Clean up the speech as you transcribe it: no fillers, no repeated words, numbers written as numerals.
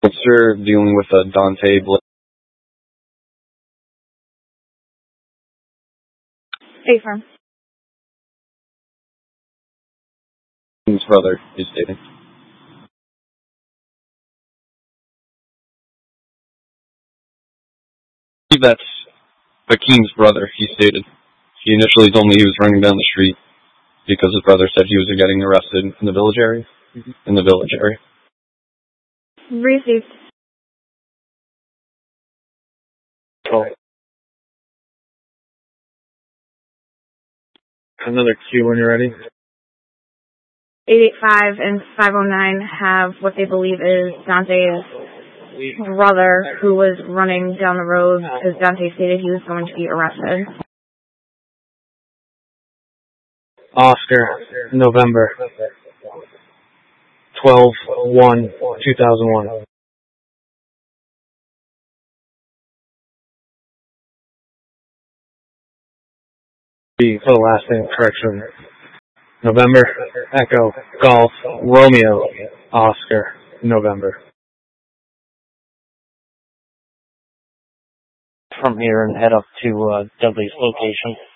Officer dealing with Dante Affirm. Blake's brother, he's stating. That's Hakeem's brother, he stated. He initially told me he was running down the street because his brother said he was getting arrested in the village area. In the village area. Received. Oh. Another Q when you're ready. 885 and 509 have what they believe is Dante's brother who was running down the road because Dante stated he was going to be arrested. Oscar, November 12/1/2001. For the last name correction. November, Echo, Golf, Romeo, Oscar, November. From here and head up to Dudley's location.